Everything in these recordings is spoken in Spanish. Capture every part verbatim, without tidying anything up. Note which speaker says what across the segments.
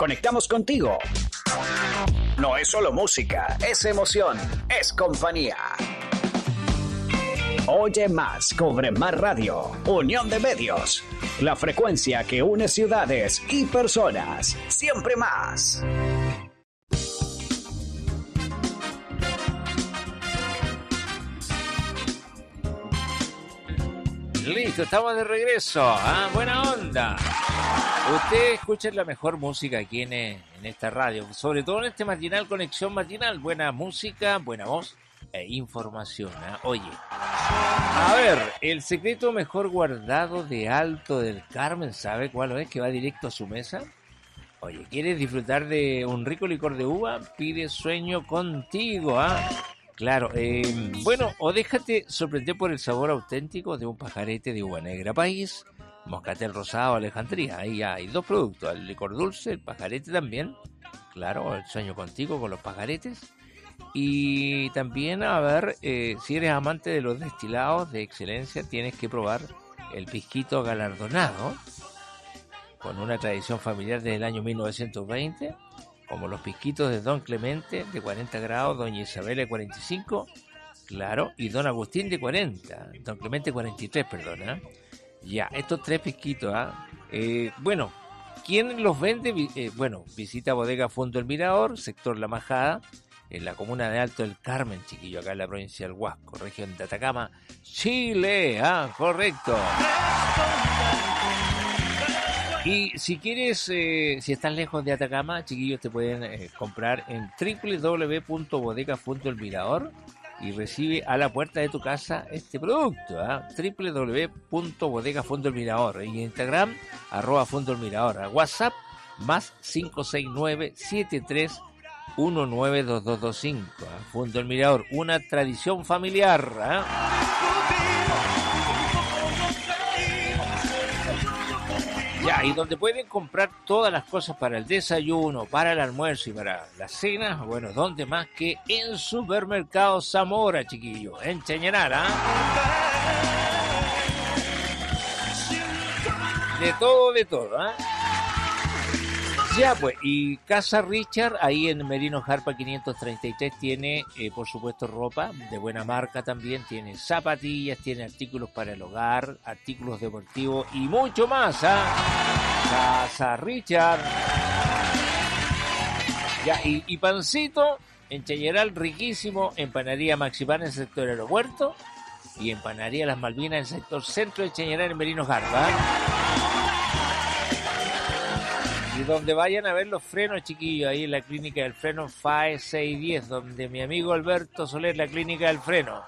Speaker 1: conectamos contigo. No es solo música, es emoción, es compañía. Oye más, cobre más radio, unión de medios. La frecuencia que une ciudades y personas. Siempre más.
Speaker 2: Listo, estamos de regreso. Ah, buena onda. Ustedes escuchan la mejor música aquí en, en esta radio, sobre todo en este matinal, Conexión Matinal. Buena música, buena voz e información. ¿eh? Oye, a ver, el secreto mejor guardado de Alto del Carmen, ¿sabe cuál es? Que va directo a su mesa. Oye, ¿quieres disfrutar de un rico licor de uva? Pide Sueño Contigo, ¿ah? Claro, eh, bueno, o déjate sorprender por el sabor auténtico de un pajarete de uva negra país, moscatel rosado, Alejandría. Ahí hay dos productos, el licor dulce, el pajarete también. Claro, el Sueño Contigo con los pajaretes. Y también, a ver, eh, si eres amante de los destilados de excelencia, tienes que probar el pisquito galardonado, con una tradición familiar desde el año mil novecientos veinte, como los pisquitos de Don Clemente de cuarenta grados, Doña Isabel de cuarenta y cinco, claro, y Don Agustín de cuarenta, Don Clemente cuarenta y tres, perdona. Ya, estos tres pisquitos, ¿ah? Eh, bueno, ¿quién los vende? Eh, bueno, visita Bodega Fondo El Mirador, sector La Majada, en la comuna de Alto del Carmen, chiquillo, acá en la provincia del Huasco, región de Atacama, Chile, ah, correcto. Y si quieres, eh, si estás lejos de Atacama, chiquillos, te pueden eh, comprar en doble u doble u doble u punto bodega punto el mirador y recibe a la puerta de tu casa este producto, ¿eh? doble u doble u doble u punto bodega punto el mirador, y en Instagram, arroba Fondo El Mirador, a WhatsApp, más cinco seis nueve, siete tres uno nueve dos dos dos cinco, ¿eh? Fondo El Mirador, una tradición familiar, ¿eh? Ya, y donde pueden comprar todas las cosas para el desayuno, para el almuerzo y para la cena, bueno, ¿dónde más que en Supermercado Zamora, chiquillo? En Chañaral, ¿ah? De todo, de todo, ¿ah? Ya, pues, y Casa Richard, ahí en Merino Jarpa quinientos treinta y tres, tiene, eh, por supuesto, ropa de buena marca también, tiene zapatillas, tiene artículos para el hogar, artículos deportivos y mucho más, ¿ah? Casa Richard. Ya, y, y pancito, en Chañaral, riquísimo, empanadería Maxipan en el sector aeropuerto y empanadería Las Malvinas en el sector centro de Chañaral en Merino Jarpa, ¿ah? Y donde vayan a ver los frenos, chiquillos, ahí en la clínica del freno F A E seiscientos diez, donde mi amigo Alberto Soler, la clínica del freno.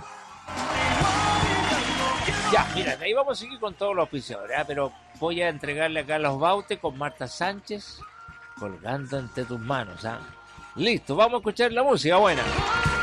Speaker 2: Ya, mira, ahí vamos a seguir con todos los auspiciadores, ¿eh? Pero voy a entregarle acá a los Bautes con Marta Sánchez colgando entre tus manos, ¿ah? ¿eh? Listo, vamos a escuchar la música buena.